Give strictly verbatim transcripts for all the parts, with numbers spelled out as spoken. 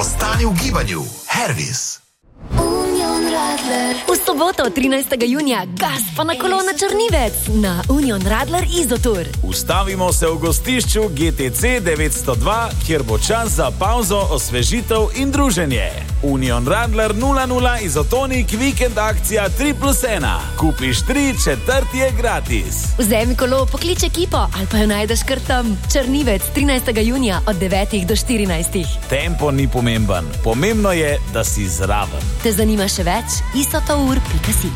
Ostani v gibanju. Hervis. V soboto, trinajstega junija, gas pa na kolo na Črnivec na Union Radler Izotur. Ustavimo se v gostišču G T C devetsto dva, kjer bo čas za pauzo, osvežitev in druženje. Union Radler nula nula Izotonik vikend akcija tri plus ena. Kupiš tri, četrti je gratis. Vzemi kolo, poklič ekipo ali pa jo najdeš kar tam. Črnivec, trinajstega junija od devetih do štirinajstih. Tempo ni pomemben, pomembno je, da si zraven. Te zanima še več? isotour pika si.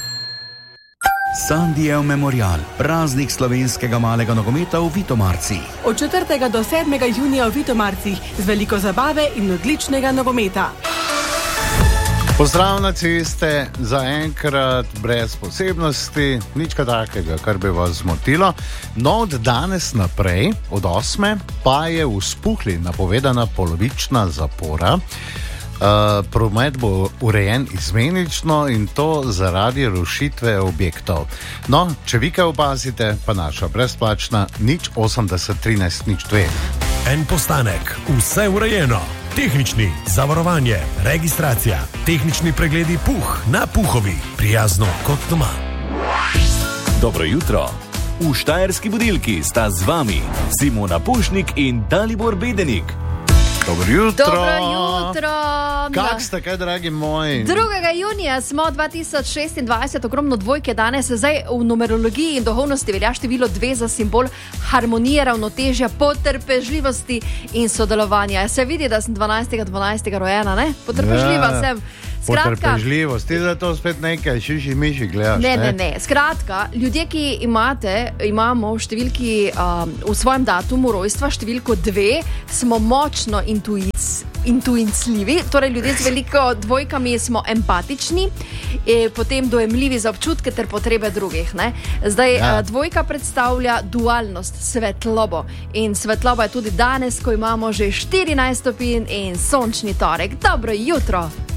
Sandijev memorial, praznik slovenskega malega nogometa v Vitomarcih. Od četrtega do sedmega junija v Vitomarcih z veliko zabave in odličnega nogometa. Pozdrav na ceste, zaenkrat brez posebnosti, nič takega, kar bi vas zmotilo. No, od danes naprej, od osme, pa je v Spuhli napovedana polovična zapora. Uh, promet bo urejen izmenično in to zaradi rušitve objektov. No, če vi kaj opazite, pa naša brezplačna nič osemdeset trinajst nič dve. En postanek, vse urejeno. Tehnični, zavarovanje, registracija, tehnični pregledi Puh na Puhovi, prijazno kot doma. Dobro jutro. V Štajerski budilki sta z vami Simona Pušnik in Dalibor Bedenik. Dobro jutro. Dobro jutro. Kak ste, kaj dragi moji? drugega junija smo dva tisoč šestindvajset, ogromno dvojke danes. Zdaj v numerologiji in duhovnosti velja število dve za simbol harmonije, ravnotežja, potrpežljivosti in sodelovanja. Se vidi, da sem dvanajstega dvanajstega rojena, ne? Potrpežljiva ja. sem. Skratka, potrpežljivost, ti za to spet nekaj šiši miši gledaš, ne? Ne, ne, ne. Skratka, ljudje, ki imate, imamo v številki, um, v svojem datumu rojstva številko dve, smo močno intuic, intuicljivi, torej ljudje z veliko dvojkami smo empatični, e, potem dojemljivi za občutke ter potrebe drugih, ne? Zdaj, ja. Dvojka predstavlja dualnost, svetlobo in svetloba je tudi danes, ko imamo že štirinajst stopinj in sončni torek. Dobro jutro!